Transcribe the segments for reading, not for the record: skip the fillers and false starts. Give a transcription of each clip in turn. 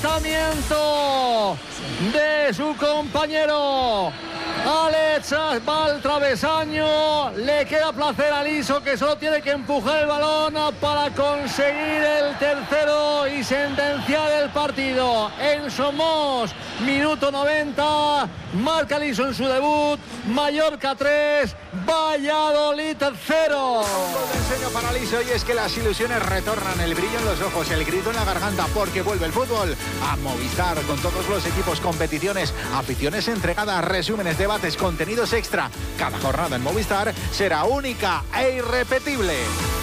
lanzamiento de su compañero. Alex va al travesaño, le queda placer a Liso, que solo tiene que empujar el balón para conseguir el tercero y sentenciar el partido. En Somos, minuto 90, marca Liso en su debut. Mallorca 3, Valladolid 0. Un gol de ensueño para Liso, y es que las ilusiones retornan, el brillo en los ojos, el grito en la garganta, porque vuelve el fútbol a Movistar, con todos los equipos, competiciones, aficiones entregadas, resúmenes, debates, contenidos extra. Cada jornada en Movistar será única e irrepetible.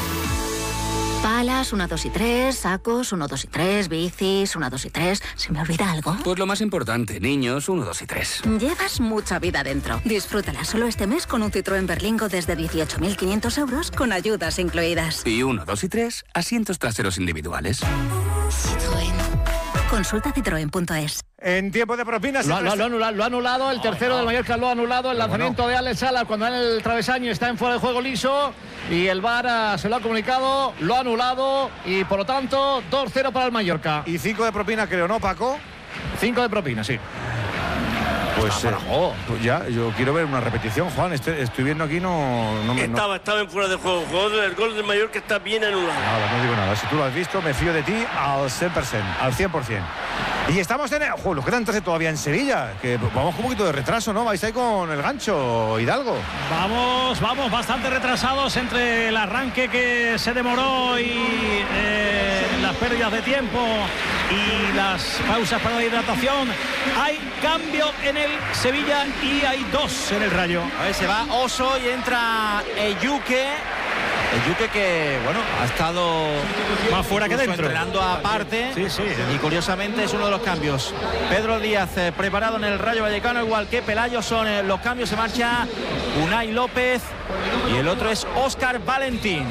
Palas, 1, 2 y 3, sacos, 1, 2 y 3, bicis, 1, 2 y 3. ¿Se me olvida algo? Pues lo más importante, niños, 1, 2 y 3. Llevas mucha vida dentro. Disfrútala solo este mes con un Citroën Berlingo desde 18.500 euros con ayudas incluidas. Y 1, 2 y 3, asientos traseros individuales. Citroën. Consulta citroen.es. En tiempo de propinas. Lo ha anulado, el tercero del Mallorca lo ha anulado. El lanzamiento de Alex Sala cuando en el travesaño está en fuera de juego Liso. Y el VAR se lo ha comunicado, lo ha anulado. Y por lo tanto, 2-0 para el Mallorca. Y 5 de propina, creo, ¿no, Paco? 5 de propina, sí. Pues ya, yo quiero ver una repetición, Juan. Estoy viendo aquí, Estaba en fuera de juego. El gol del Mallorca está bien anulado. Nada, no digo nada. Si tú lo has visto, me fío de ti al 100%, al 100%. Y estamos en... los quedan 13 todavía en Sevilla, que vamos con un poquito de retraso, ¿no? Vais ahí con el gancho, Hidalgo. Vamos bastante retrasados entre el arranque que se demoró y las pérdidas de tiempo y las pausas para la hidratación. Hay cambio en el Sevilla y hay 2 en el Rayo. A ver, se va Oso y entra Eyuke. Eyuke que, ha estado más fuera que dentro, entrenando aparte. Sí. Y curiosamente es uno de los cambios. Pedro Díaz preparado en el Rayo Vallecano, igual que Pelayo. Son los cambios. Se marcha Unai López y el otro es Óscar Valentín.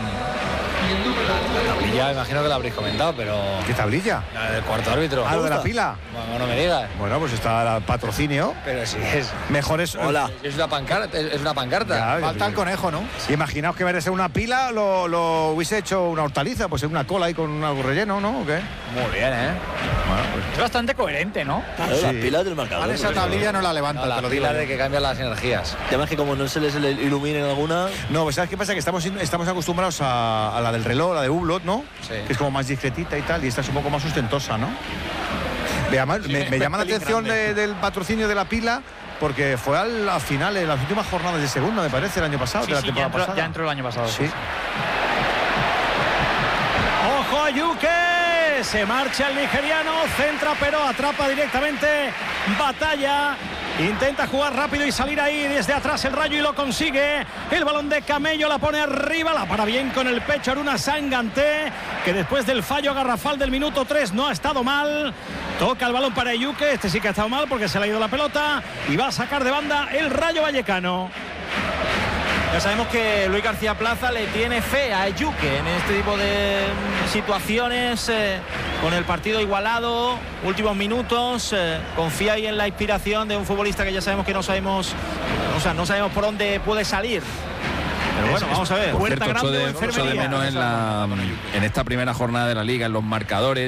La tablilla, imagino que la habréis comentado, pero... ¿Qué tablilla? La del cuarto árbitro. ¿Lo de la pila? Bueno, no me digas. Bueno, pues está el patrocinio. Pero sí es... Mejor es... Hola. Es una pancarta. Ya, falta el conejo, ¿no? Imaginaos que merece una pila, lo hubiese hecho una hortaliza, pues una cola ahí con algo relleno, ¿no? ¿O qué? Muy bien, ¿eh? Bueno, pues... Es bastante coherente, ¿no? Sí. Las pilas del marcador. Vale, esa tablilla no la levanta, la pila de que cambian las energías. Además que como no se les iluminen alguna... No, pues ¿sabes qué pasa? Que estamos acostumbrados a la del reloj, la de Hublot, ¿no? Sí. Que es como más discretita y tal, y esta es un poco más ostentosa, ¿no? Me llama la atención del patrocinio de la pila, porque fue al final, en las últimas jornadas de segunda, me parece, el año pasado, de la temporada pasada. Ya entró el año pasado. Sí. ¡Ojo a Yuke! Se marcha el nigeriano, centra pero atrapa directamente Batalla. Intenta jugar rápido y salir ahí desde atrás el Rayo y lo consigue. El balón de Camello la pone arriba, la para bien con el pecho Aruna Sanganté, que después del fallo garrafal del minuto 3 no ha estado mal. Toca el balón para Eyuke, este sí que ha estado mal porque se le ha ido la pelota y va a sacar de banda el Rayo Vallecano. Ya sabemos que Luis García Plaza le tiene fe a Eyuke en este tipo de situaciones, con el partido igualado, últimos minutos, confía ahí en la inspiración de un futbolista que ya sabemos que no sabemos por dónde puede salir. Pero bueno, vamos a ver. Por cierto, echo de menos en esta primera jornada de la Liga, en los marcadores.